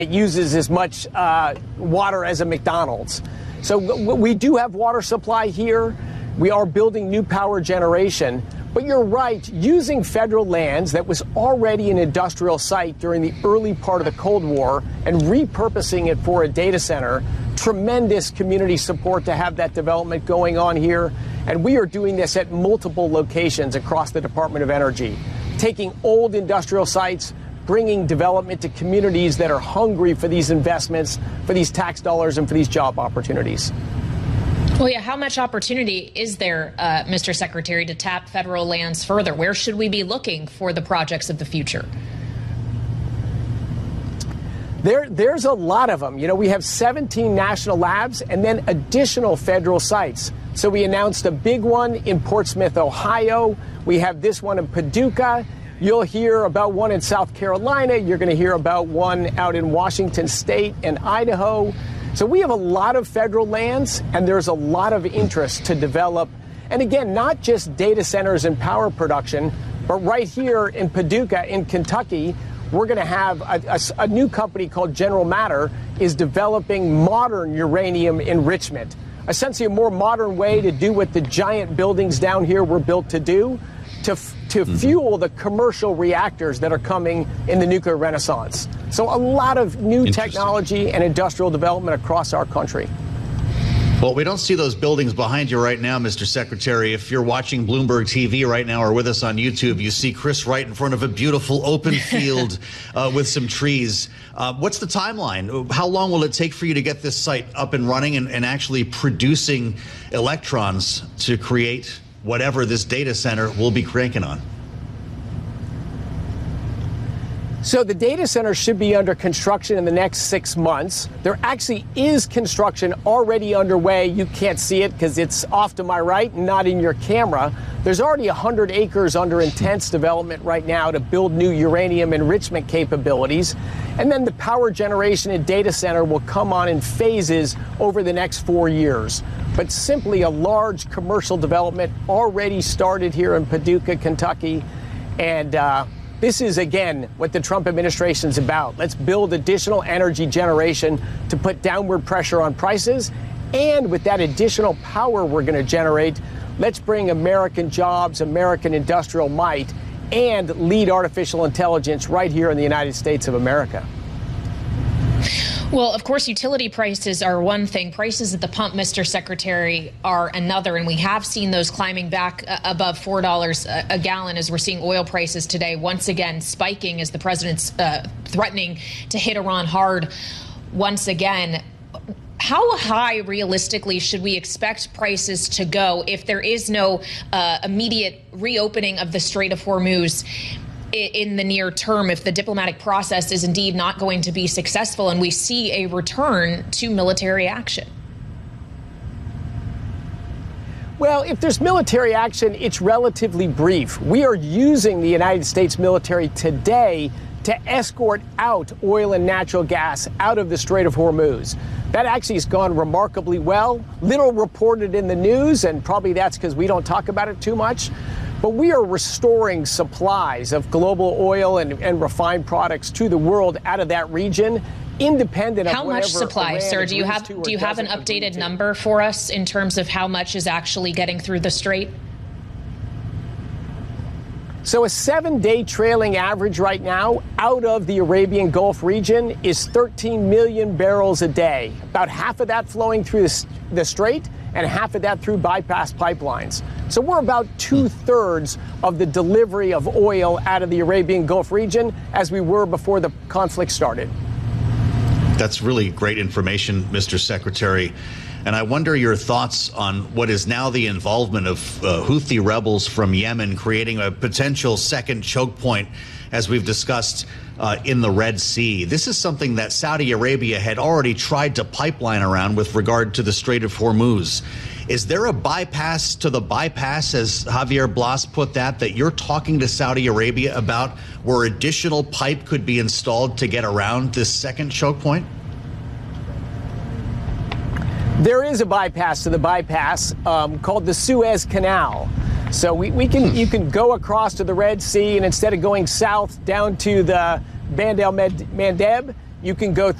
it uses as much water as a McDonald's. So we do have water supply here. We are building new power generation. But you're right, using federal lands that was already an industrial site during the early part of the Cold War and repurposing it for a data center, tremendous community support to have that development going on here. And we are doing this at multiple locations across the Department of Energy, taking old industrial sites, bringing development to communities that are hungry for these investments, for these tax dollars, and for these job opportunities. Well, yeah, how much opportunity is there, Mr. Secretary, to tap federal lands further? Where should we be looking for the projects of the future? There's a lot of them. You know, we have 17 national labs and then additional federal sites. So we announced a big one in Portsmouth, Ohio. We have this one in Paducah. You'll hear about one in South Carolina. You're going to hear about one out in Washington State and Idaho. So we have a lot of federal lands, and there's a lot of interest to develop. And again, not just data centers and power production, but right here in Paducah in Kentucky, we're going to have a new company called General Matter is developing modern uranium enrichment, essentially a more modern way to do what the giant buildings down here were built to do, to fuel the commercial reactors that are coming in the nuclear renaissance. So a lot of new technology and industrial development across our country. Well, we don't see those buildings behind you right now, Mr. Secretary. If you're watching Bloomberg TV right now or with us on YouTube, you see Chris right in front of a beautiful open field with some trees. What's the timeline? How long will it take for you to get this site up and running and actually producing electrons to create whatever this data center will be cranking on? So the data center should be under construction in the next 6 months. There actually is construction already underway. You can't see it because it's off to my right and not in your camera. There's already 100 acres under intense development right now to build new uranium enrichment capabilities. And then the power generation and data center will come on in phases over the next 4 years. But simply a large commercial development already started here in Paducah, Kentucky. And this is, again, what the Trump administration is about. Let's build additional energy generation to put downward pressure on prices. And with that additional power we're going to generate, let's bring American jobs, American industrial might, and lead artificial intelligence right here in the United States of America. Well, of course, utility prices are one thing. Prices at the pump, Mr. Secretary, are another. And we have seen those climbing back above $4 a gallon as we're seeing oil prices today once again spiking as the president's threatening to hit Iran hard once again. How high realistically should we expect prices to go if there is no immediate reopening of the Strait of Hormuz in the near term, if the diplomatic process is indeed not going to be successful and we see a return to military action? Well, if there's military action, it's relatively brief. We are using the United States military today to escort out oil and natural gas out of the Strait of Hormuz. That actually has gone remarkably well. Little reported in the news, and probably that's because we don't talk about it too much. But we are restoring supplies of global oil and refined products to the world out of that region, independent of how much supply, sir? Do you have an updated number for us in terms of how much is actually getting through the strait? So a 7-day trailing average right now out of the Arabian Gulf region is 13 million barrels a day. About half of that flowing through the strait and half of that through bypass pipelines. So we're about 2/3 of the delivery of oil out of the Arabian Gulf region as we were before the conflict started. That's really great information, Mr. Secretary. And I wonder your thoughts on what is now the involvement of Houthi rebels from Yemen creating a potential second choke point, as we've discussed, in the Red Sea. This is something that Saudi Arabia had already tried to pipeline around with regard to the Strait of Hormuz. Is there a bypass to the bypass, as Javier Blas put that you're talking to Saudi Arabia about, where additional pipe could be installed to get around this second choke point? There is a bypass to the bypass called the Suez Canal. So you can go across to the Red Sea, and instead of going south down to the Bab el Mandeb, you can go